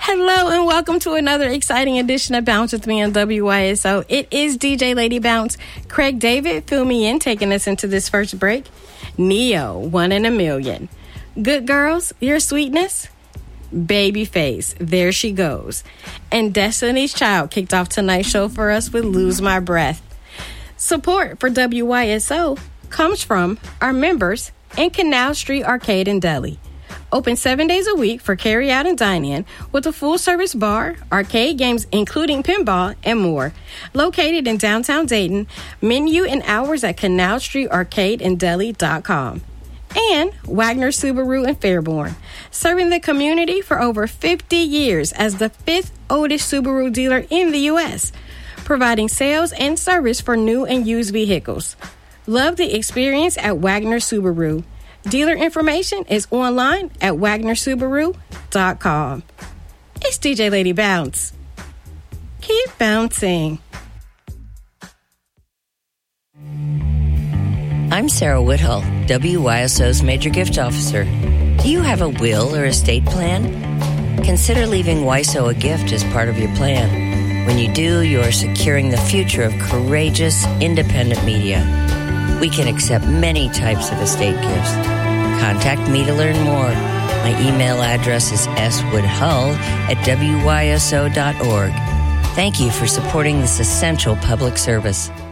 Hello and welcome to another exciting edition of Bounce with me on WYSO. It is DJ Lady Bounce. Craig David, fill me in, taking us into this first break. Neo, 1 in a Million. Good Girls, Your Sweetness. Babyface, There She Goes. And Destiny's Child kicked off tonight's show for us with Lose My Breath. Support for WYSO comes from our members and Canal Street Arcade and Deli. Open 7 days a week for carry-out and dine-in with a full-service bar, arcade games including pinball, and more. Located in downtown Dayton, menu and hours at canalstreetarcadeanddeli.com. And Wagner Subaru in Fairborn, serving the community for over 50 years as the 5th oldest Subaru dealer in the U.S., providing sales and service for new and used vehicles. Love the experience at Wagner Subaru. Dealer information is online at wagnersubaru.com. It's DJ Lady Bounce. Keep bouncing. I'm Sarah Whithull, WYSO's Major Gift Officer. Do you have a will or estate plan? Consider leaving WYSO a gift as part of your plan. When you do, you are securing the future of courageous, independent media. We can accept many types of estate gifts. Contact me to learn more. My email address is swoodhull@wyso.org. Thank you for supporting this essential public service.